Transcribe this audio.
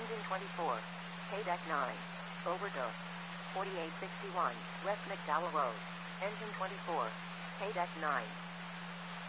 Engine 24. K-Deck 9. Overdose. 4861 West McDowell Road. Engine 24. K-Deck 9.